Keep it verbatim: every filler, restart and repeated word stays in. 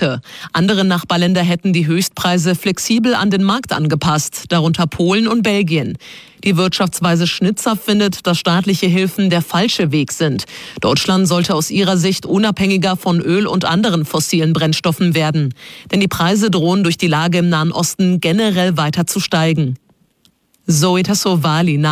Stärke. Andere Nachbarländer hätten die Höchstpreise flexibel an den Markt angepasst, darunter Polen und Belgien. Die Wirtschaftsweise Schnitzer findet, dass staatliche Hilfen der falsche Weg sind. Deutschland sollte aus ihrer Sicht unabhängiger von Öl und anderen fossilen Brennstoffen werden. Denn die Preise drohen durch die Lage im Nahen Osten generell weiter zu steigen. Zoe Tassovali